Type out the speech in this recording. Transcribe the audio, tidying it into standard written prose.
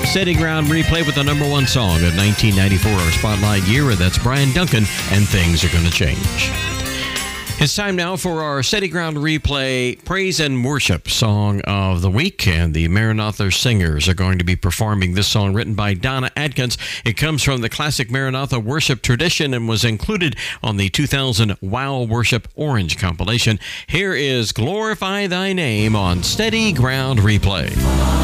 Steady Ground replay with the number one song of 1994, our Spotlight year, and that's Brian Duncan, and Things Are Gonna Change. It's time now for our Steady Ground replay praise and worship song of the week, and the Maranatha Singers are going to be performing this song written by Donna Adkins. It comes from the classic Maranatha worship tradition and was included on the 2000 Wow Worship Orange compilation. Here is Glorify Thy Name on Steady Ground Replay.